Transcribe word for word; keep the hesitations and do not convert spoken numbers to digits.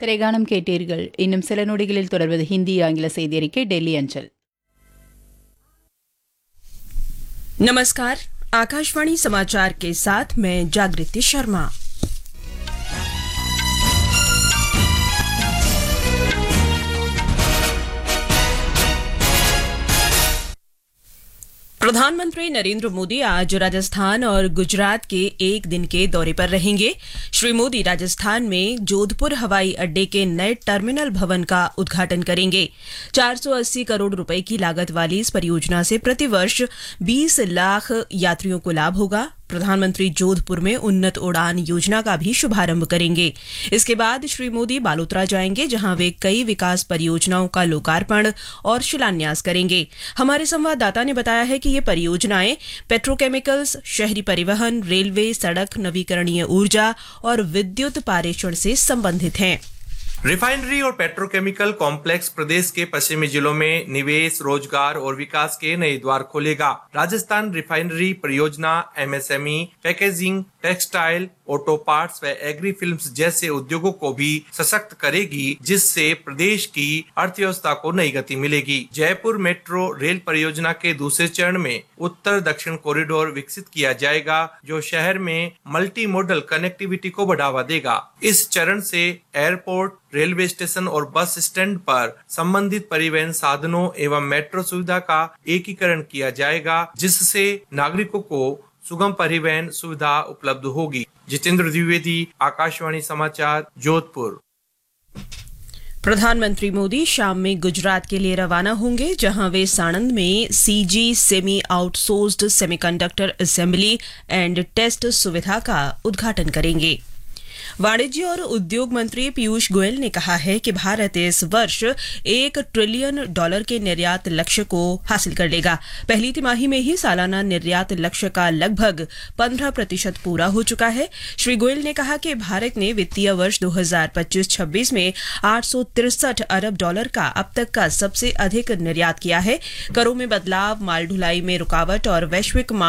திரைகானம் கேட்டீர்கள். இன்னும் சில நொடிகளில் தொடர்வது ஹிந்தி ஆங்கில செய்தி அறிக்கை டெல்லி அஞ்சல். नमस्कार, आकाशवाणी समाचार के साथ मैं जागृति शर्मा। प्रधानमंत्री नरेंद्र मोदी आज राजस्थान और गुजरात के एक दिन के दौरे पर रहेंगे। श्री मोदी राजस्थान में जोधपुर हवाई अड्डे के नए टर्मिनल भवन का उद्घाटन करेंगे। चार सौ अस्सी करोड़ रुपए की लागत वाली इस परियोजना से प्रतिवर्ष बीस लाख यात्रियों को लाभ होगा। प्रधानमंत्री जोधपुर में उन्नत उड़ान योजना का भी शुभारंभ करेंगे। इसके बाद श्री मोदी बालोतरा जाएंगे, जहां वे कई विकास परियोजनाओं का लोकार्पण और शिलान्यास करेंगे। हमारे संवाददाता ने बताया है कि ये परियोजनाएं पेट्रोकेमिकल्स, शहरी परिवहन, रेलवे, सड़क, नवीकरणीय ऊर्जा और विद्युत पारेषण से संबंधित हैं। रिफाइनरी और पेट्रोकेमिकल कॉम्प्लेक्स प्रदेश के पश्चिमी जिलों में निवेश, रोजगार और विकास के नए द्वार खोलेगा। राजस्थान रिफाइनरी परियोजना MSME, packaging, textile, auto parts व एग्री फिल्म्स जैसे उद्योगों को भी सशक्त करेगी, जिससे प्रदेश की अर्थव्यवस्था को नई गति मिलेगी। जयपुर मेट्रो रेल परियोजना के दूसरे चरण में उत्तर दक्षिण कॉरिडोर विकसित किया जाएगा, जो शहर में मल्टी मॉडल कनेक्टिविटी को बढ़ावा देगा। इस चरण से एयरपोर्ट, रेलवे स्टेशन और बस स्टैंड पर संबंधित परिवहन साधनों एवं मेट्रो सुविधा का एकीकरण किया जाएगा, जिससे नागरिकों को सुगम परिवहन सुविधा उपलब्ध होगी। जितेंद्र द्विवेदी, आकाशवाणी समाचार, जोधपुर। प्रधानमंत्री मोदी शाम में गुजरात के लिए रवाना होंगे, जहां वे साणंद में CG semi outsourced semiconductor assembly and test सुविधा का उद्घाटन करेंगे। वाणिज्य और उद्योग मंत्री पीयूष गोयल ने कहा है कि भारत इस वर्ष एक ट्रिलियन डॉलर के निर्यात लक्ष्य को हासिल कर लेगा। पहली तिमाही में ही सालाना निर्यात लक्ष्य का लगभग पंद्रह प्रतिशत पूरा हो चुका है। श्री गोयल ने कहा कि भारत ने वित्तीय वर्ष दो हज़ार पच्चीस छब्बीस में आठ सौ तिरसठ अरब डॉलर का अब तक का सबसे अधिक निर्यात किया है। करों में बदलाव, माल ढुलाई में रुकावट और वैश्विक